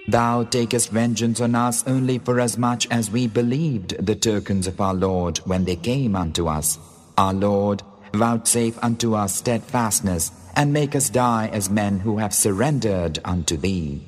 Thou takest vengeance on us only for as much as we believed the tokens of our Lord when they came unto us. Our Lord, vouchsafe unto us steadfastness, and make us die as men who have surrendered unto Thee.